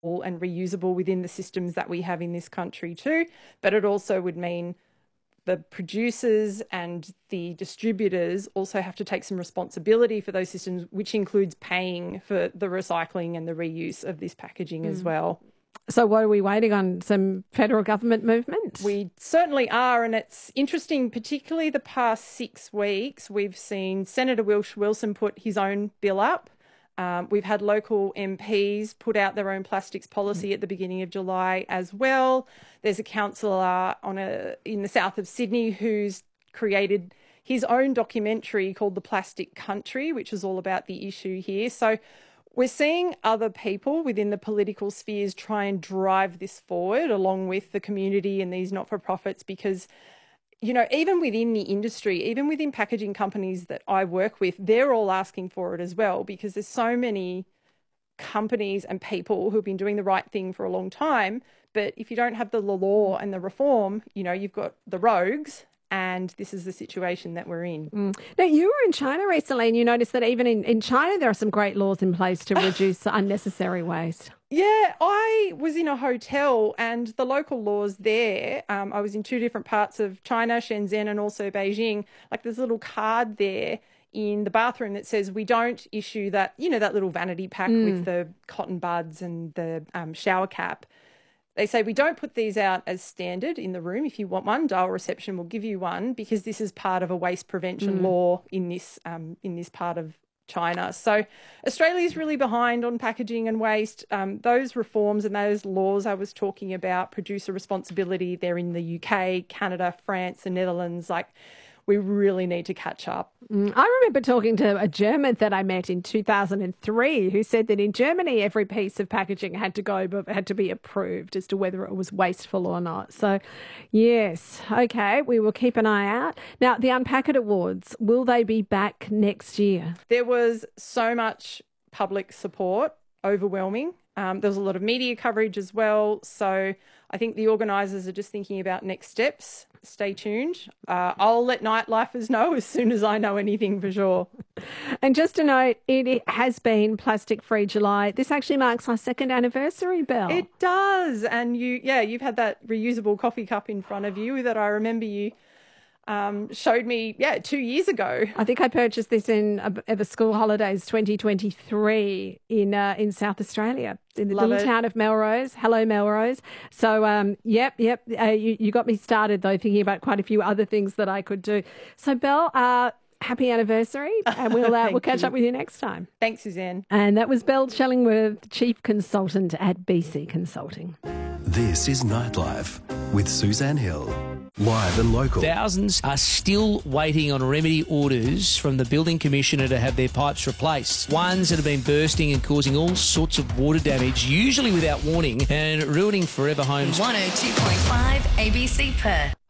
and reusable within the systems that we have in this country too. But it also would mean the producers and the distributors also have to take some responsibility for those systems, which includes paying for the recycling and the reuse of this packaging as well. So what are we waiting on? Some federal government movement? We certainly are, and it's interesting, particularly the past 6 weeks, we've seen Senator Wilson put his own bill up. We've had local MPs put out their own plastics policy at the beginning of July as well. There's a councillor in the south of Sydney who's created his own documentary called The Plastic Country, which is all about the issue here. So we're seeing other people within the political spheres try and drive this forward along with the community and these not-for-profits because, you know, even within the industry, even within packaging companies that I work with, they're all asking for it as well because there's so many companies and people who've been doing the right thing for a long time. But if you don't have the law and the reform, you know, you've got the rogues. And this is the situation that we're in. Now, you were in China recently and you noticed that even in China there are some great laws in place to reduce unnecessary waste. Yeah, I was in a hotel and the local laws there, I was in 2 different parts of China, Shenzhen and also Beijing. Like there's a little card there in the bathroom that says we don't issue that, you know, that little vanity pack with the cotton buds and the shower cap. They say we don't put these out as standard in the room. If you want one, dial reception will give you one because this is part of a waste prevention law in this part of China. So Australia is really behind on packaging and waste. Those reforms and those laws I was talking about, producer responsibility, they're in the UK, Canada, France, the Netherlands. Like we really need to catch up. I remember talking to a German that I met in 2003 who said that in Germany every piece of packaging had to be approved as to whether it was wasteful or not. So, yes, okay, we will keep an eye out. Now, the Unpack It Awards, will they be back next year? There was so much public support, overwhelming. There was a lot of media coverage as well. So I think the organisers are just thinking about next steps. Stay tuned. I'll let Nightlifers know as soon as I know anything for sure. And just to note, it has been Plastic Free July. This actually marks our 2nd anniversary, Belle. It does. And you've had that reusable coffee cup in front of you that I remember you showed me, 2 years ago. I think I purchased this in over school holidays 2023 in South Australia, in the little town of Melrose. Hello, Melrose. So, you got me started, though, thinking about quite a few other things that I could do. So, Belle, happy anniversary, and we'll catch up with you next time. Thanks, Suzanne. And that was Belle Shellingworth, Chief Consultant at BC Consulting. This is Nightlife with Suzanne Hill. Live and local. Thousands are still waiting on remedy orders from the Building Commissioner to have their pipes replaced. Ones that have been bursting and causing all sorts of water damage, usually without warning, and ruining forever homes. 102.5 ABC Perth.